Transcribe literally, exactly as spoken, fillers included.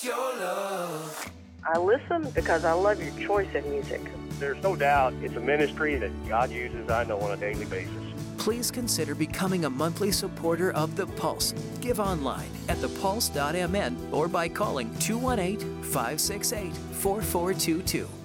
Your love. I listen because I love your choice in music. There's no doubt it's a ministry that God uses, I know, on a daily basis. Please consider becoming a monthly supporter of The Pulse. Give online at the pulse dot m n or by calling two one eight, five six eight, four four two two.